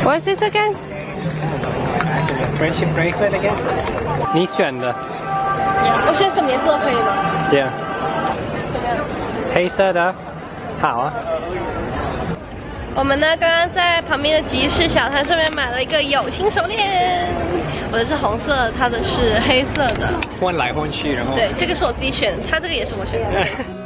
What's this again? Friendship bracelet again. 你选的。 我选什么颜色都可以吗 Yeah. 黑色的，好啊。 我们呢，刚刚在旁边的集市小摊上面买了一个友情手链，我的是红色，它的是黑色的。 换来换去，然后。 对，这个是我自己选的，它这个也是我选的。